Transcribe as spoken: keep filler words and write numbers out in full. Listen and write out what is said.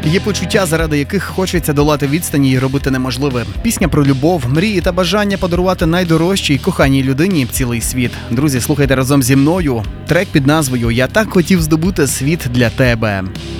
Є почуття, заради яких хочеться долати відстані і робити неможливе. Пісня про любов, мрії та бажання подарувати найдорожчій коханій людині цілий світ. Друзі, слухайте разом зі мною трек під назвою «Я так хотів здобути світ для тебе».